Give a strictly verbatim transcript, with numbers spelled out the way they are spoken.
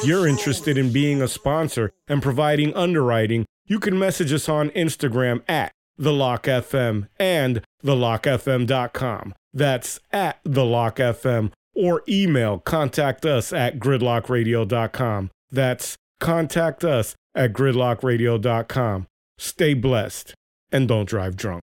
you're interested in being a sponsor and providing underwriting, you can message us on Instagram at The Lock F M and the lock f m dot com. That's at The Lock F M, or email contact us at gridlock radio dot com. That's contact us at gridlock radio dot com. Stay blessed and don't drive drunk.